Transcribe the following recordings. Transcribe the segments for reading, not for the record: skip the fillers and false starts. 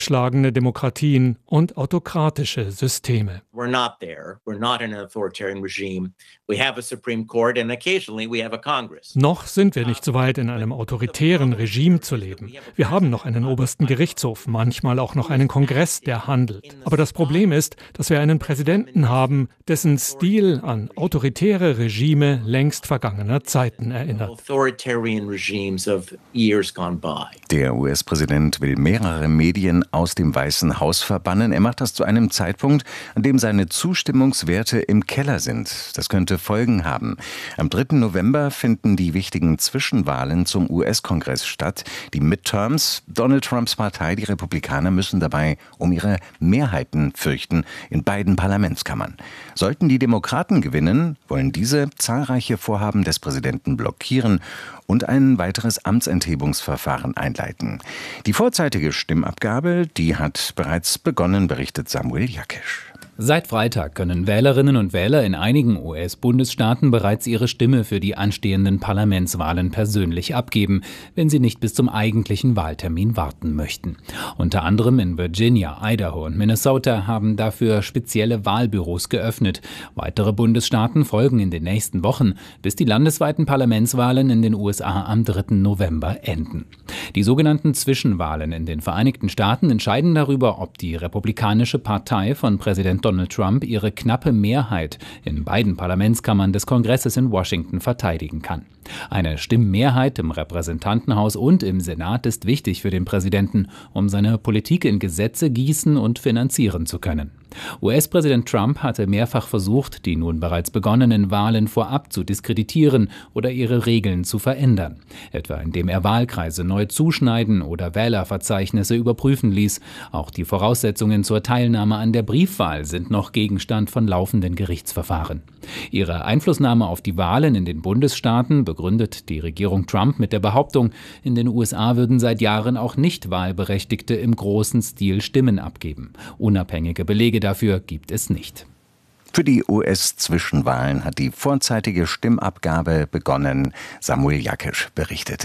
schlagende Demokratien und autokratische Systeme. We're not there. We're not in an authoritarian regime. We have a Supreme Court and occasionally we have a Congress. Noch sind wir nicht so weit, in einem autoritären Regime zu leben. Wir haben noch einen obersten Gerichtshof, manchmal auch noch einen Kongress, der handelt. Aber das Problem ist, dass wir einen Präsidenten haben, dessen Stil an autoritäre Regime längst vergangener Zeiten erinnert. Authoritarian regimes of years gone by. Der US-Präsident will mehrere Medien aus dem Weißen Haus verbannen. Er macht das zu einem Zeitpunkt, an dem seine Zustimmungswerte im Keller sind. Das könnte Folgen haben. Am 3. November finden die wichtigen Zwischenwahlen zum US-Kongress statt. Die Midterms. Donald Trumps Partei, die Republikaner, müssen dabei um ihre Mehrheiten fürchten in beiden Parlamentskammern. Sollten die Demokraten gewinnen, wollen diese zahlreiche Vorhaben des Präsidenten blockieren und ein weiteres Amtsenthebungsverfahren einleiten. Die vorzeitige Stimmabgabe, die hat bereits begonnen, berichtet Samuel Jakisch. Seit Freitag können Wählerinnen und Wähler in einigen US-Bundesstaaten bereits ihre Stimme für die anstehenden Parlamentswahlen persönlich abgeben, wenn sie nicht bis zum eigentlichen Wahltermin warten möchten. Unter anderem in Virginia, Idaho und Minnesota haben dafür spezielle Wahlbüros geöffnet. Weitere Bundesstaaten folgen in den nächsten Wochen, bis die landesweiten Parlamentswahlen in den USA am 3. November enden. Die sogenannten Zwischenwahlen in den Vereinigten Staaten entscheiden darüber, ob die Republikanische Partei von Präsident Donald Trump ihre knappe Mehrheit in beiden Parlamentskammern des Kongresses in Washington verteidigen kann. Eine Stimmmehrheit im Repräsentantenhaus und im Senat ist wichtig für den Präsidenten, um seine Politik in Gesetze gießen und finanzieren zu können. US-Präsident Trump hatte mehrfach versucht, die nun bereits begonnenen Wahlen vorab zu diskreditieren oder ihre Regeln zu verändern. Etwa indem er Wahlkreise neu zuschneiden oder Wählerverzeichnisse überprüfen ließ. Auch die Voraussetzungen zur Teilnahme an der Briefwahl sind noch Gegenstand von laufenden Gerichtsverfahren. Ihre Einflussnahme auf die Wahlen in den Bundesstaaten begründet die Regierung Trump mit der Behauptung, in den USA würden seit Jahren auch Nichtwahlberechtigte im großen Stil Stimmen abgeben. Unabhängige Belege dafür gibt es nicht. Für die US-Zwischenwahlen hat die vorzeitige Stimmabgabe begonnen. Samuel Jakisch berichtete.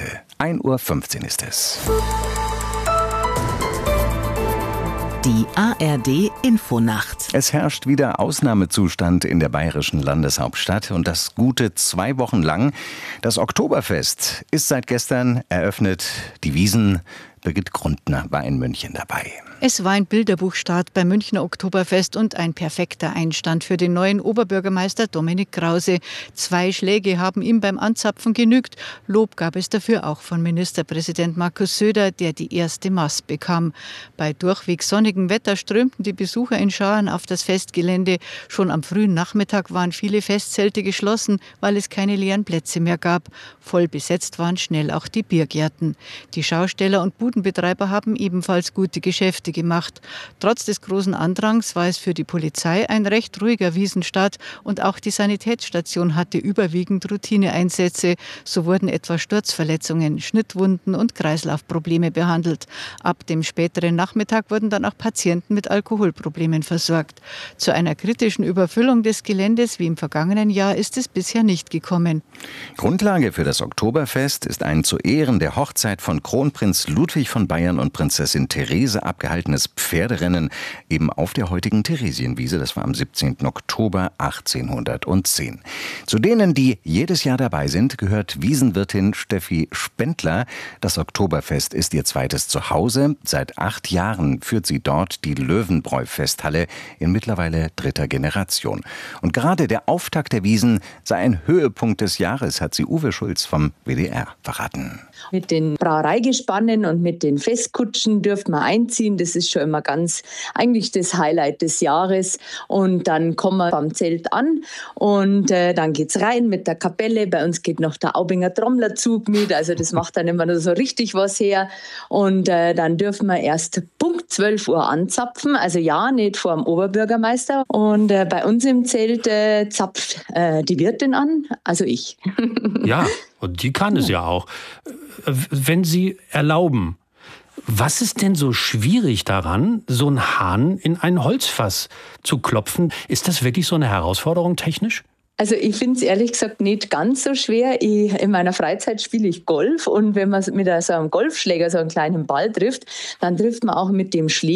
1:15 Uhr ist es. Die ARD Infonacht. Es herrscht wieder Ausnahmezustand in der bayerischen Landeshauptstadt und das gute 2 Wochen lang. Das Oktoberfest ist seit gestern eröffnet. Die Wiesn. Birgit Grundner war in München dabei. Es war ein Bilderbuchstart beim Münchner Oktoberfest und ein perfekter Einstand für den neuen Oberbürgermeister Dominik Krause. 2 Schläge haben ihm beim Anzapfen genügt. Lob gab es dafür auch von Ministerpräsident Markus Söder, der die erste Mast bekam. Bei durchweg sonnigem Wetter strömten die Besucher in Scharen auf das Festgelände. Schon am frühen Nachmittag waren viele Festzelte geschlossen, weil es keine leeren Plätze mehr gab. Voll besetzt waren schnell auch die Biergärten. Die Schausteller und Budenbetreiber haben ebenfalls gute Geschäfte gemacht. Trotz des großen Andrangs war es für die Polizei ein recht ruhiger Wiesenstart und auch die Sanitätsstation hatte überwiegend Routineeinsätze. So wurden etwa Sturzverletzungen, Schnittwunden und Kreislaufprobleme behandelt. Ab dem späteren Nachmittag wurden dann auch Patienten mit Alkoholproblemen versorgt. Zu einer kritischen Überfüllung des Geländes wie im vergangenen Jahr ist es bisher nicht gekommen. Grundlage für das Oktoberfest ist ein zu Ehren der Hochzeit von Kronprinz Ludwig von Bayern und Prinzessin Therese abgehaltenes Pferderennen eben auf der heutigen Theresienwiese. Das war am 17. Oktober 1810. Zu denen, die jedes Jahr dabei sind, gehört Wiesenwirtin Steffi Spendler. Das Oktoberfest ist ihr zweites Zuhause. Seit 8 Jahren führt sie dort die Löwenbräu-Festhalle in mittlerweile 3. Generation. Und gerade der Auftakt der Wiesn sei ein Höhepunkt des Jahres, hat sie Uwe Schulz vom WDR verraten. Mit den Brauereigespannen und mit den Festkutschen dürft man einziehen. Das ist schon immer eigentlich das Highlight des Jahres. Und dann kommen wir beim Zelt an und dann geht's rein mit der Kapelle. Bei uns geht noch der Aubinger Trommlerzug mit. Also das macht dann immer noch so richtig was her. Und dann dürfen wir erst Punkt 12 Uhr anzapfen. Also ja, nicht vor dem Oberbürgermeister. Und bei uns im Zelt zapft die Wirtin an, also ich. Ja, und die kann es ja auch. Wenn Sie erlauben, was ist denn so schwierig daran, so einen Hahn in ein Holzfass zu klopfen? Ist das wirklich so eine Herausforderung technisch? Also ich finde es ehrlich gesagt nicht ganz so schwer. In meiner Freizeit spiele ich Golf und wenn man mit so einem Golfschläger so einen kleinen Ball trifft, dann trifft man auch mit dem Schläger